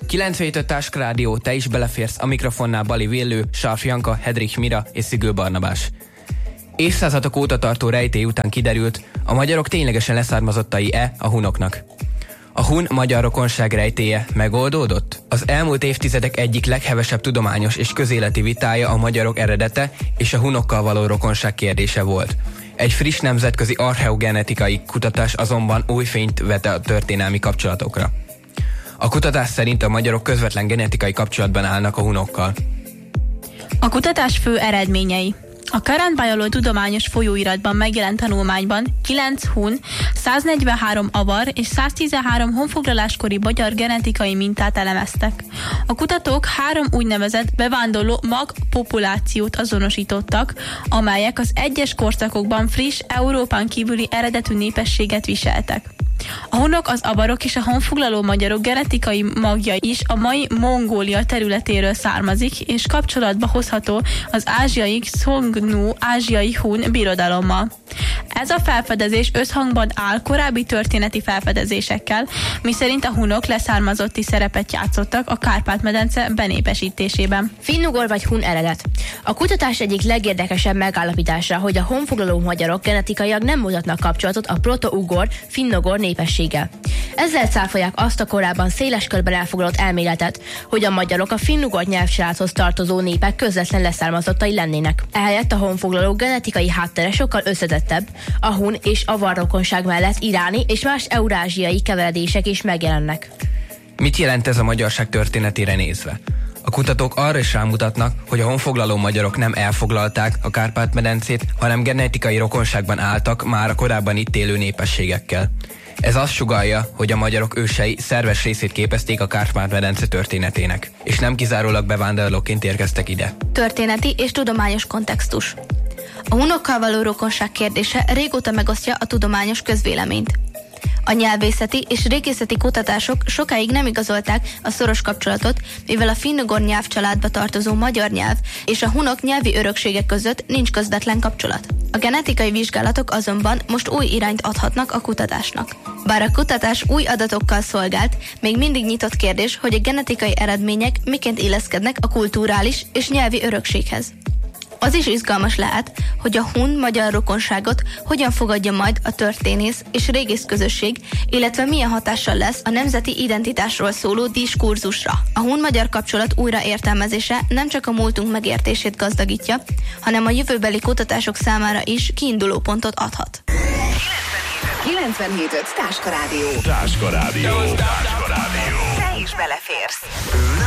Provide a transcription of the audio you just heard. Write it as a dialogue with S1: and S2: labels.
S1: 9 Táska Rádió, te is beleférsz, a mikrofonnál Bali Villő, Sarf Janka, Hedrich Mira és Szigő Barnabás. Évszázadok óta tartó rejtély után kiderült, a magyarok ténylegesen leszármazottai-e a hunoknak. A hun-magyar rokonság rejtélye megoldódott? Az elmúlt évtizedek egyik leghevesebb tudományos és közéleti vitája a magyarok eredete és a hunokkal való rokonság kérdése volt. Egy friss nemzetközi archeogenetikai kutatás azonban új fényt vet a történelmi kapcsolatokra. A kutatás szerint a magyarok közvetlen genetikai kapcsolatban állnak a hunokkal.
S2: A kutatás fő eredményei. A Current Biology tudományos folyóiratban megjelent tanulmányban 9 hun, 143 avar és 113 honfoglaláskori magyar genetikai mintát elemeztek. A kutatók 3 úgynevezett bevándorló magpopulációt azonosítottak, amelyek az egyes korszakokban friss, Európán kívüli eredetű népességet viseltek. A hunok, az avarok és a honfoglaló magyarok genetikai magja is a mai Mongólia területéről származik, és kapcsolatba hozható az ázsiai Xiongnu ázsiai hun birodalommal. Ez a felfedezés összhangban áll korábbi történeti felfedezésekkel, miszerint a hunok leszármazotti szerepet játszottak a Kárpát-medence benépesítésében.
S3: Finnugor vagy hun eredet. A kutatás egyik legérdekesebb megállapítása, hogy a honfoglaló magyarok genetikailag nem mutatnak kapcsolatot a proto-ugor, finnugor népességgel. Ezzel cáfolják azt a korábban széles körben elfogadott elméletet, hogy a magyarok a finnugor nyelvcsaládhoz tartozó népek közvetlen leszármazottai lennének. Ehelyett a honfoglaló genetikai háttere sokkal összetettebb, a hun és avar rokonság mellett iráni és más eurázsiai keveredések is megjelennek.
S1: Mit jelent ez a magyarság történetére nézve? A kutatók arra is rámutatnak, hogy a honfoglaló magyarok nem elfoglalták a Kárpát-medencét, hanem genetikai rokonságban álltak már a korábban itt élő népességekkel. Ez azt sugallja, hogy a magyarok ősei szerves részét képezték a Kárpát-medence történetének, és nem kizárólag bevándorlóként érkeztek ide.
S4: Történeti és tudományos kontextus. A hunokkal való rokonság kérdése régóta megosztja a tudományos közvéleményt. A nyelvészeti és régészeti kutatások sokáig nem igazolták a szoros kapcsolatot, mivel a finnugor nyelvcsaládba tartozó magyar nyelv és a hunok nyelvi öröksége között nincs közvetlen kapcsolat. A genetikai vizsgálatok azonban most új irányt adhatnak a kutatásnak. Bár a kutatás új adatokkal szolgált, még mindig nyitott kérdés, hogy a genetikai eredmények miként illeszkednek a kulturális és nyelvi örökséghez. Az is izgalmas lehet, hogy a hun-magyar rokonságot hogyan fogadja majd a történész és régész közösség, illetve milyen hatással lesz a nemzeti identitásról szóló diskurzusra. A hun-magyar kapcsolat újraértelmezése nem csak a múltunk megértését gazdagítja, hanem a jövőbeli kutatások számára is kiindulópontot adhat.
S5: 97.5 Táska Rádió. Táska Rádió. Te is beleférsz.